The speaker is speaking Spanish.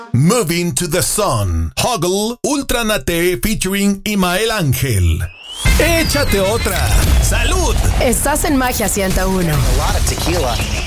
Moving to the Sun, Hoggle, Ultra Nate featuring Imael Ángel. Échate otra. ¡Salud! Estás en Magia 101. A lot of tequila.